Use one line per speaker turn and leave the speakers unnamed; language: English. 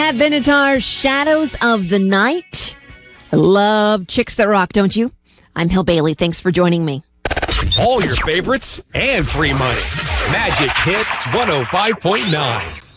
Pat Benatar, Shadows of the Night. I love Chicks That Rock, don't you? I'm Hill Bailey. Thanks for joining me.
All your favorites and free money. Magic Hits 105.9.